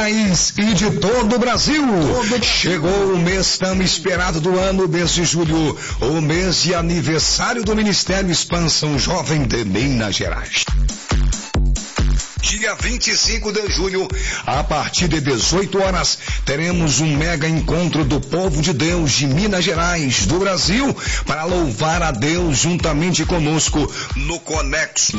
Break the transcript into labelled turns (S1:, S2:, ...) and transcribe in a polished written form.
S1: Gerais e de todo o Brasil. Chegou o mês tão esperado do ano, mês de julho, o mês de aniversário do Ministério Expansão Jovem de Minas Gerais. Dia 25 de julho, a partir de 18 horas, teremos um mega encontro do povo de Deus de Minas Gerais, do Brasil, para louvar a Deus juntamente conosco no Conexo